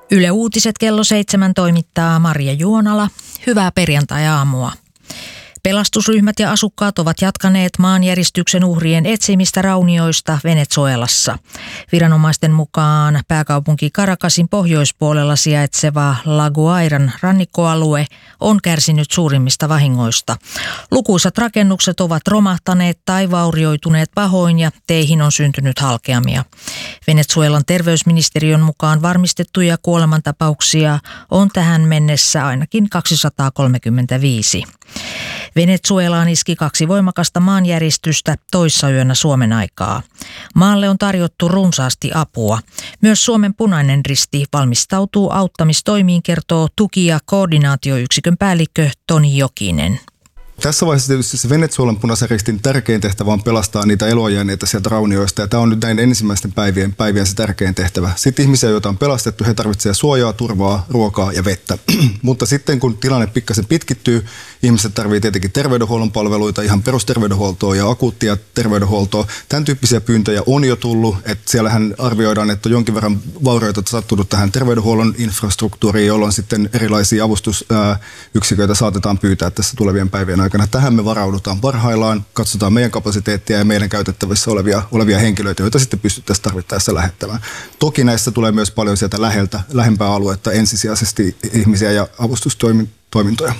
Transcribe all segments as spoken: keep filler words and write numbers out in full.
Yle Uutiset kello seitsemän toimittaa Maria Juonala. Hyvää perjantai-aamua. Pelastusryhmät ja asukkaat ovat jatkaneet maanjäristyksen uhrien etsimistä raunioista Venezuelassa. Viranomaisten mukaan pääkaupunki Caracasin pohjoispuolella sijaitseva La Guairan rannikkoalue on kärsinyt suurimmista vahingoista. Lukuisat rakennukset ovat romahtaneet tai vaurioituneet pahoin ja teihin on syntynyt halkeamia. Venezuelan terveysministeriön mukaan varmistettuja kuolemantapauksia on tähän mennessä ainakin kaksisataakolmekymmentäviisi. Venezuelaan iski kaksi voimakasta maanjäristystä toissayönä Suomen aikaa. Maalle on tarjottu runsaasti apua. Myös Suomen Punainen Risti valmistautuu auttamistoimiin, kertoo tuki- ja koordinaatioyksikön päällikkö Toni Jokinen. Tässä vaiheessa tietysti se Venezuelan Punaisen Ristin tärkein tehtävä on pelastaa niitä eloonjääneitä sieltä raunioista, ja tämä on nyt näin ensimmäisten päivien, päivien se tärkein tehtävä. Sitten ihmisiä, joita on pelastettu, he tarvitsevat suojaa, turvaa, ruokaa ja vettä. Mutta sitten kun tilanne pikkasen pitkittyy, ihmiset tarvitsevat tietenkin terveydenhuollon palveluita, ihan perusterveydenhuoltoa ja akuuttia terveydenhuoltoa. Tämän tyyppisiä pyyntöjä on jo tullut, että siellähän arvioidaan, että on jonkin verran vaurioita sattunut tähän terveydenhuollon infrastruktuuriin, jolloin sitten erilaisia avustusyksiköitä saatetaan pyytää tässä tulevien päivien aikana. Tähän me varaudutaan parhaillaan, katsotaan meidän kapasiteettia ja meidän käytettävissä olevia, olevia henkilöitä, joita sitten pystyttäisiin tarvittaessa lähettämään. Toki näissä tulee myös paljon sieltä läheltä, lähempää aluetta ensisijaisesti ihmisiä ja avustustoimintoja.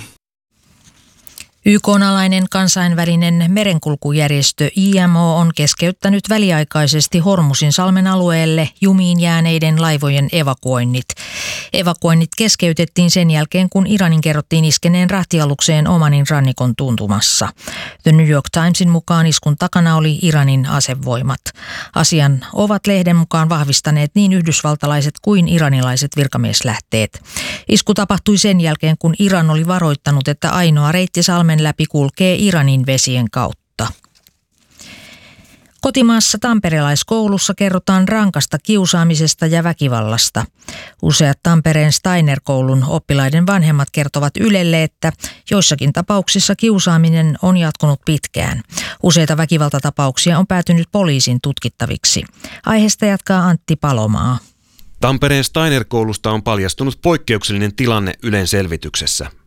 Y K:n-alainen kansainvälinen merenkulkujärjestö I M O on keskeyttänyt väliaikaisesti Hormuzinsalmen alueelle jumiin jääneiden laivojen evakuoinnit. Evakuoinnit keskeytettiin sen jälkeen, kun Iranin kerrottiin iskeneen rahtialukseen Omanin rannikon tuntumassa. The New York Timesin mukaan iskun takana oli Iranin asevoimat. Asian ovat lehden mukaan vahvistaneet niin yhdysvaltalaiset kuin iranilaiset virkamieslähteet. Isku tapahtui sen jälkeen, kun Iran oli varoittanut, että ainoa reitti salmen läpi kulkee Iranin vesien kautta. Kotimaassa tamperelaiskoulussa kerrotaan rankasta kiusaamisesta ja väkivallasta. Useat Tampereen Steiner-koulun oppilaiden vanhemmat kertovat Ylelle, että joissakin tapauksissa kiusaaminen on jatkunut pitkään. Useita väkivaltatapauksia on päätynyt poliisin tutkittaviksi. Aiheesta jatkaa Antti Palomaa. Tampereen Steiner-koulusta on paljastunut poikkeuksellinen tilanne Ylen selvityksessä.